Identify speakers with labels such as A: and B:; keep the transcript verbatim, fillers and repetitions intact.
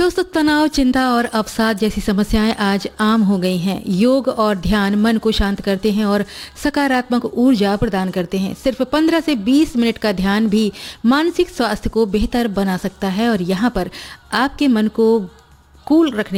A: दोस्तों, तनाव, चिंता और अवसाद जैसी समस्याएं आज आम हो गई हैं। योग और ध्यान मन को शांत करते हैं और सकारात्मक ऊर्जा प्रदान करते हैं। सिर्फ पंद्रह से बीस मिनट का ध्यान भी मानसिक स्वास्थ्य को बेहतर बना सकता है और यहाँ पर आपके मन को कूल रखने